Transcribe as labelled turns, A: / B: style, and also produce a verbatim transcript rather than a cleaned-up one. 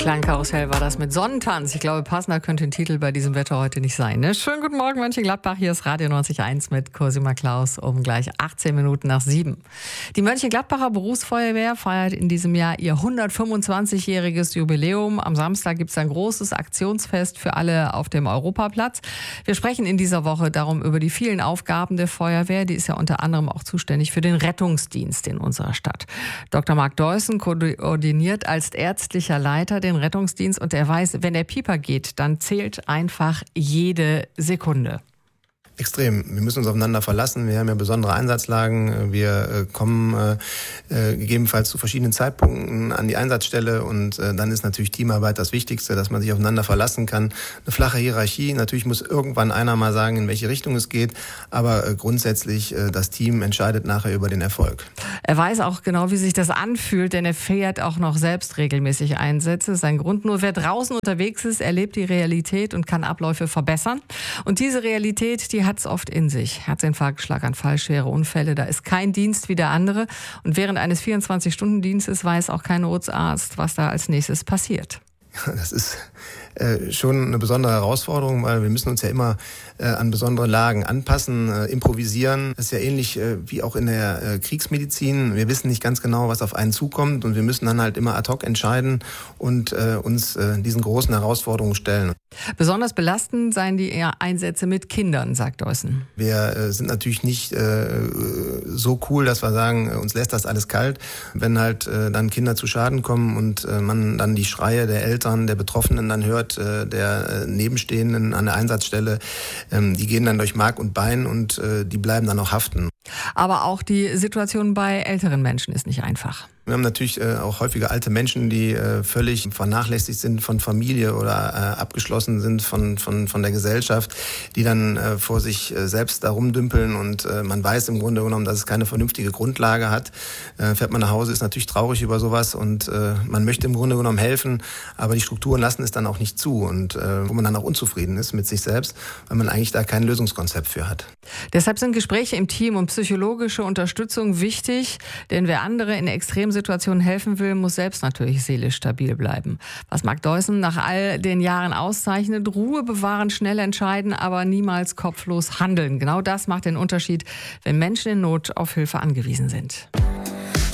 A: Klangkarussell war das mit Sonnentanz. Ich glaube, passender könnte ein Titel bei diesem Wetter heute nicht sein. Ne? Schönen guten Morgen, Mönchengladbach. Hier ist Radio neunzig Komma eins mit Cosima Klaus um gleich achtzehn Minuten nach sieben. Die Mönchengladbacher Berufsfeuerwehr feiert in diesem Jahr ihr hundertfünfundzwanzigjähriges Jubiläum. Am Samstag gibt es ein großes Aktionsfest für alle auf dem Europaplatz. Wir sprechen in dieser Woche darum über die vielen Aufgaben der Feuerwehr. Die ist ja unter anderem auch zuständig für den Rettungsdienst in unserer Stadt. Doktor Marc Deussen koordiniert als ärztlicher Leiter den Rettungsdienst und er weiß, wenn der Pieper geht, dann zählt einfach jede Sekunde.
B: Extrem. Wir müssen uns aufeinander verlassen. Wir haben ja besondere Einsatzlagen. Wir äh, kommen äh, äh, gegebenenfalls zu verschiedenen Zeitpunkten an die Einsatzstelle und äh, dann ist natürlich Teamarbeit das Wichtigste, dass man sich aufeinander verlassen kann. Eine flache Hierarchie. Natürlich muss irgendwann einer mal sagen, in welche Richtung es geht, aber äh, grundsätzlich äh, das Team entscheidet nachher über den Erfolg.
A: Er weiß auch genau, wie sich das anfühlt, denn er fährt auch noch selbst regelmäßig Einsätze. Sein Grund: nur wer draußen unterwegs ist, erlebt die Realität und kann Abläufe verbessern. Und diese Realität, die hat es oft in sich. Herzinfarkt, Schlaganfall, schwere Unfälle, da ist kein Dienst wie der andere. Und während eines vierundzwanzig-Stunden-Dienstes weiß auch kein Notarzt, was da als nächstes passiert.
B: Das ist äh, schon eine besondere Herausforderung, weil wir müssen uns ja immer äh, an besondere Lagen anpassen, äh, improvisieren. Das ist ja ähnlich äh, wie auch in der äh, Kriegsmedizin. Wir wissen nicht ganz genau, was auf einen zukommt und wir müssen dann halt immer ad hoc entscheiden und äh, uns äh, diesen großen Herausforderungen stellen.
A: Besonders belastend seien die Einsätze mit Kindern, sagt Deussen.
B: Wir äh, sind natürlich nicht äh, so cool, dass wir sagen, äh, uns lässt das alles kalt. Wenn halt äh, dann Kinder zu Schaden kommen und äh, man dann die Schreie der Eltern, der Betroffenen dann hört, äh, der äh, Nebenstehenden an der Einsatzstelle, ähm, die gehen dann durch Mark und Bein und äh, die bleiben dann auch haften.
A: Aber auch die Situation bei älteren Menschen ist nicht einfach.
B: Wir haben natürlich äh, auch häufige alte Menschen, die äh, völlig vernachlässigt sind von Familie oder äh, abgeschlossen sind von von von der Gesellschaft, die dann äh, vor sich äh, selbst da rumdümpeln und äh, man weiß im Grunde genommen, dass es keine vernünftige Grundlage hat. Äh, fährt man nach Hause, ist natürlich traurig über sowas und äh, man möchte im Grunde genommen helfen, aber die Strukturen lassen es dann auch nicht zu und äh, wo man dann auch unzufrieden ist mit sich selbst, weil man eigentlich da kein Lösungskonzept für hat.
A: Deshalb sind Gespräche im Team und psychologische Unterstützung wichtig, denn wer andere in Extremsituationen helfen will, muss selbst natürlich seelisch stabil bleiben. Was Marc Deussen nach all den Jahren auszeichnet: Ruhe bewahren, schnell entscheiden, aber niemals kopflos handeln. Genau das macht den Unterschied, wenn Menschen in Not auf Hilfe angewiesen sind.